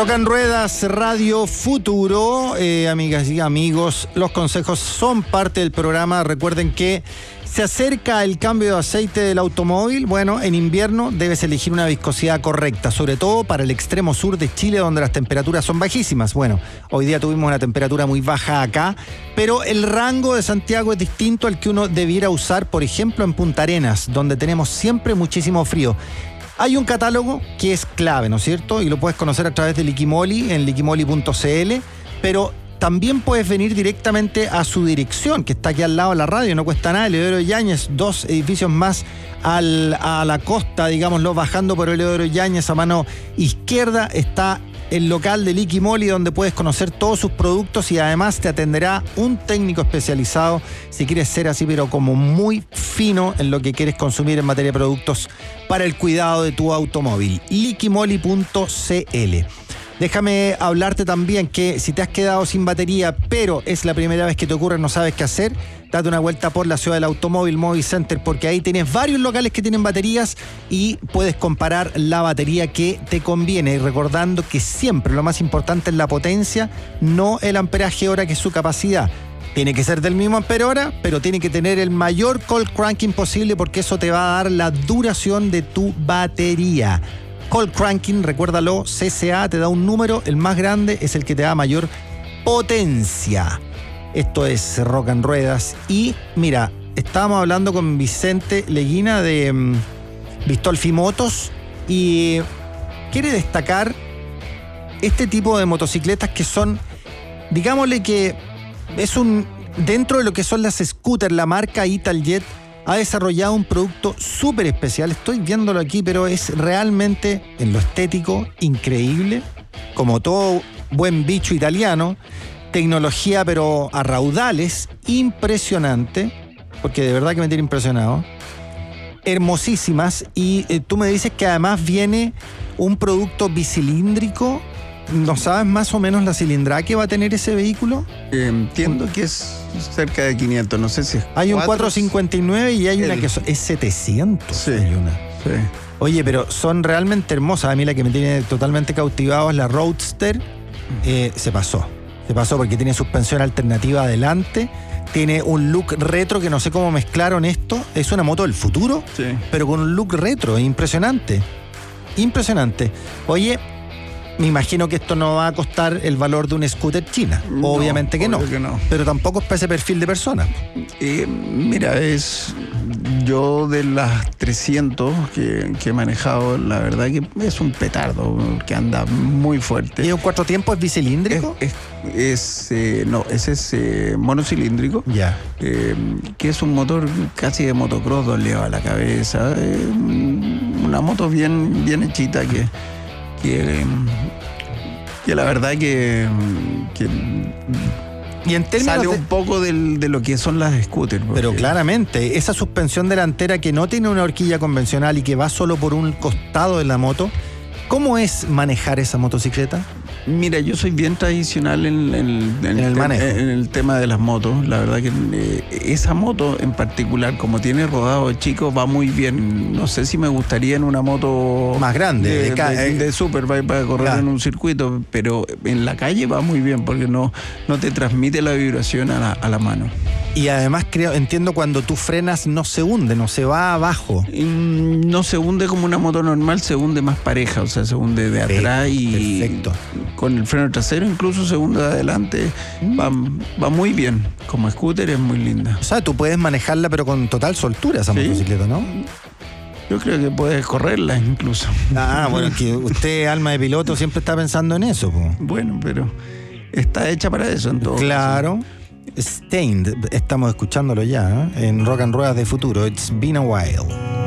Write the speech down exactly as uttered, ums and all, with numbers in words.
Rock en Ruedas, Radio Futuro. Eh, amigas y amigos, los consejos son parte del programa. Recuerden que se acerca el cambio de aceite del automóvil. Bueno, en invierno debes elegir una viscosidad correcta, sobre todo para el extremo sur de Chile, donde las temperaturas son bajísimas. Bueno, hoy día tuvimos una temperatura muy baja acá, pero el rango de Santiago es distinto al que uno debiera usar, por ejemplo, en Punta Arenas, donde tenemos siempre muchísimo frío. Hay un catálogo que es clave, ¿no es cierto? Y lo puedes conocer a través de Liquimoli en liquimoli punto c l, pero también puedes venir directamente a su dirección, que está aquí al lado de la radio, no cuesta nada, Eleodoro Yáñez, dos edificios más al, a la costa, digámoslo, bajando por Eleodoro Yáñez a mano izquierda, está el local de Liquimoli, donde puedes conocer todos sus productos y además te atenderá un técnico especializado si quieres ser así, pero como muy fino en lo que quieres consumir en materia de productos para el cuidado de tu automóvil. liquimoli punto c l. Déjame hablarte también que si te has quedado sin batería, pero es la primera vez que te ocurre, no sabes qué hacer, date una vuelta por la ciudad del automóvil, Movi Center, porque ahí tienes varios locales que tienen baterías y puedes comparar la batería que te conviene. Y recordando que siempre lo más importante es la potencia, no el amperaje hora, que es su capacidad. Tiene que ser del mismo ampere hora, pero tiene que tener el mayor cold cranking posible, porque eso te va a dar la duración de tu batería. Cold cranking, recuérdalo, C C A te da un número, el más grande es el que te da mayor potencia. Esto es Rock en Ruedas. Y mira, estábamos hablando con Vicente Leguina de um, Bistolfi Motos y quiere destacar este tipo de motocicletas que son, digámosle que es un, dentro de lo que son las scooters, la marca Italjet ha desarrollado un producto súper especial. Estoy viéndolo aquí, pero es realmente, en lo estético, increíble. Como todo buen bicho italiano. Tecnología, pero a raudales. Impresionante. Porque de verdad que me tiene impresionado. Hermosísimas. Y eh, tú me dices que además viene un producto bicilíndrico. ¿No sabes más o menos la cilindrada que va a tener ese vehículo? Eh, entiendo que es cerca de quinientos, no sé si es Hay un cuatrocientos cincuenta y nueve y hay el... una que es setecientos. Sí, hay una. Sí. Oye, pero son realmente hermosas. A mí la que me tiene totalmente cautivado es la Roadster. Eh, se pasó. Se pasó porque tiene suspensión alternativa adelante. Tiene un look retro que no sé cómo mezclaron esto. Es una moto del futuro, Sí. pero con un look retro. Impresionante. Impresionante. Oye, me imagino que esto no va a costar el valor de una scooter china. No, Obviamente que no. obvio que no. Pero tampoco es para ese perfil de persona. Eh, mira, es yo de las trescientos que, que he manejado, la verdad que es un petardo que anda muy fuerte. ¿Y un cuatro tiempos es bicilíndrico? Es, es, es eh, no, ese es eh, monocilíndrico. Ya. Eh, que es un motor casi de motocross, doleado a la cabeza. Eh, una moto bien, bien hechita que, que, que la verdad que, que y en términos sale de... un poco del, de lo que son las scooters. Porque... Pero claramente, esa suspensión delantera que no tiene una horquilla convencional y que va solo por un costado de la moto, ¿cómo es manejar esa motocicleta? Mira, yo soy bien tradicional en, en, en, en, el, el manejo. en el tema de las motos. La verdad que eh, esa moto en particular, como tiene rodado chico, va muy bien. No sé si me gustaría en una moto más grande, de, de, ca- de, de super para, para correr claro. en un circuito, pero en la calle va muy bien porque no, no te transmite la vibración a la, a la mano. Y además creo, entiendo, cuando tú frenas no se hunde, no se va abajo. No se hunde como una moto normal, se hunde más pareja, o sea, se hunde de atrás y perfecto. Con el freno trasero incluso se hunde de adelante. Mm. Va, va muy bien, como scooter es muy linda. O sea, tú puedes manejarla pero con total soltura esa ¿Sí? motocicleta, ¿no? Yo creo que puedes correrla incluso. Ah, bueno, es que usted, alma de piloto, siempre está pensando en eso, po. Bueno, pero está hecha para eso en todo Claro. caso. Stained, estamos escuchándolo ya, ¿eh? En Rock and Ruedas de Futuro. It's been a while.